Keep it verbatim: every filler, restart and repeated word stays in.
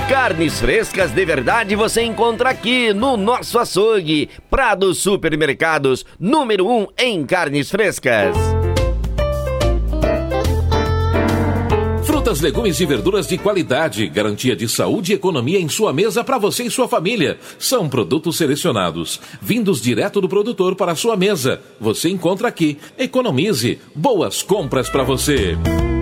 Carnes frescas de verdade você encontra aqui no nosso açougue. Prado Supermercados, número um em carnes frescas. Frutas, legumes e verduras de qualidade, garantia de saúde e economia em sua mesa para você e sua família. São produtos selecionados, vindos direto do produtor para a sua mesa. Você encontra aqui. Economize. Boas compras para você.